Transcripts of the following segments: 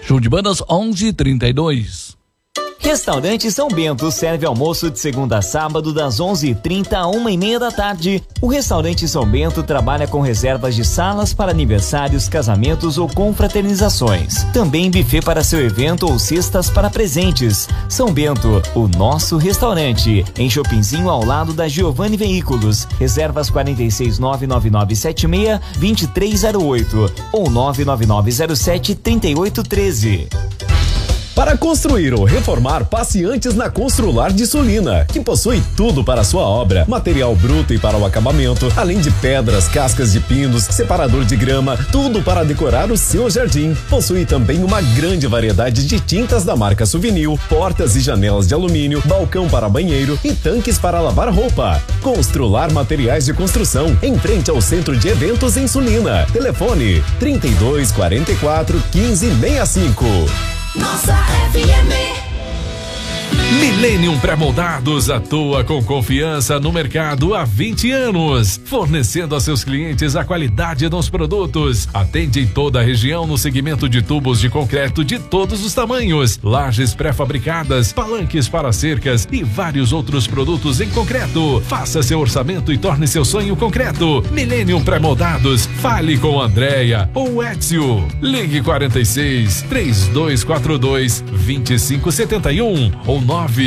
Show de bandas 11h32. Restaurante São Bento serve almoço de segunda a sábado das 11h30 a 1h30 da tarde. O Restaurante São Bento trabalha com reservas de salas para aniversários, casamentos ou confraternizações. Também buffet para seu evento ou cestas para presentes. São Bento, o nosso restaurante. Em Chopinzinho, ao lado da Giovanni Veículos. Reservas 46-99976-2308 ou 99907-3813. Para construir ou reformar, passe antes na Constrular de Sulina, que possui tudo para a sua obra, material bruto e para o acabamento, além de pedras, cascas de pinos, separador de grama, tudo para decorar o seu jardim. Possui também uma grande variedade de tintas da marca Souvenir, portas e janelas de alumínio, balcão para banheiro e tanques para lavar roupa. Constrular Materiais de Construção, em frente ao Centro de Eventos em Sulina. Telefone 3244-1565. Nossa FM. Millennium Pré-Moldados atua com confiança no mercado há 20 anos, fornecendo a seus clientes a qualidade dos produtos. Atende em toda a região no segmento de tubos de concreto de todos os tamanhos, lajes pré-fabricadas, palanques para cercas e vários outros produtos em concreto. Faça seu orçamento e torne seu sonho concreto. Millennium Pré-Moldados. Fale com Andréia ou Ézio. Ligue 46-3242-2571 ou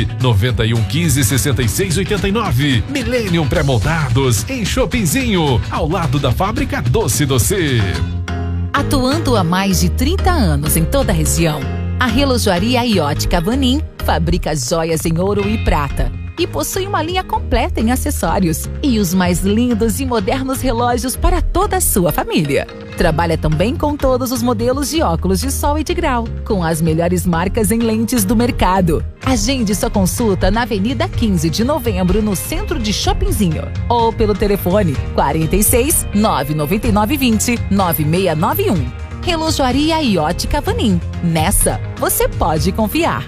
99115-6689. Millennium Pré-Moldados, em Chopinzinho, ao lado da fábrica Doce Doce. Atuando há mais de 30 anos em toda a região, a Relojoaria Iote Vanin fabrica joias em ouro e prata e possui uma linha completa em acessórios e os mais lindos e modernos relógios para toda a sua família. Trabalha também com todos os modelos de óculos de sol e de grau, com as melhores marcas em lentes do mercado. Agende sua consulta na Avenida 15 de Novembro, no centro de Chopinzinho, ou pelo telefone 46 999 20 9691. Relojoaria Iote Vanin. Nessa, você pode confiar.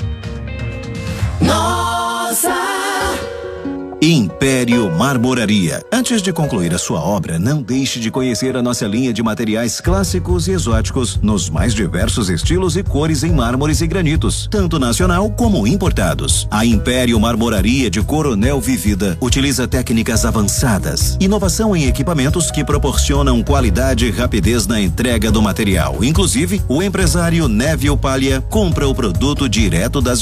Nossa! Império Marmoraria. Antes de concluir a sua obra, não deixe de conhecer a nossa linha de materiais clássicos e exóticos nos mais diversos estilos e cores em mármores e granitos, tanto nacional como importados. A Império Marmoraria de Coronel Vivida utiliza técnicas avançadas, inovação em equipamentos que proporcionam qualidade e rapidez na entrega do material. Inclusive, o empresário Neville Palha compra o produto direto das